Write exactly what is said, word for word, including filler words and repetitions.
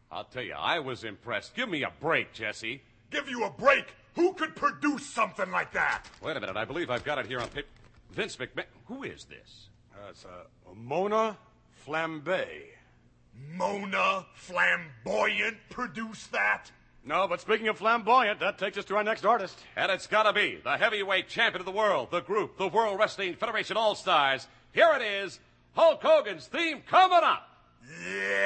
I'll tell you, I was impressed. Give me a break, Jesse. Give you a break? Who could produce something like that? Wait a minute. I believe I've got it here on paper. Vince McMahon. Who is this? That's uh, Mona Flambe. Mona Flamboyant produced that? No, but speaking of flamboyant, that takes us to our next artist. And it's gotta be the heavyweight champion of the world, the group, the World Wrestling Federation All-Stars. Here it is, Hulk Hogan's theme coming up. Yeah.